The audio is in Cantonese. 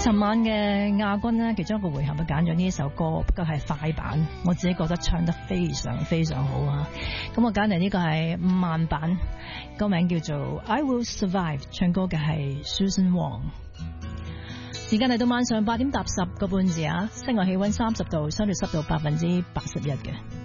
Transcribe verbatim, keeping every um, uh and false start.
尋晚嘅亞軍呢，其中一個回合就揀咗呢一首歌，不過係快版，我自己覺得唱得非常非常好啊！咁我揀嚟呢個係慢版，歌名叫做 I Will Survive， 唱歌嘅係 Susan Wong。時間嚟到晚上八點搭十個半字啊，室外氣溫三十度，相對濕度百分之八十一嘅。